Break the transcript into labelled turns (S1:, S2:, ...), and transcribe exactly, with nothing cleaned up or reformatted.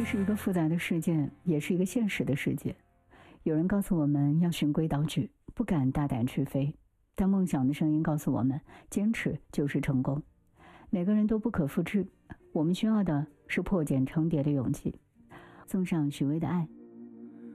S1: 这是一个复杂的世界，也是一个现实的世界。有人告诉我们要循规蹈矩，不敢大胆去飞，但梦想的声音告诉我们，坚持就是成功。每个人都不可复制，我们需要的是破茧成蝶的勇气。送上许巍的爱，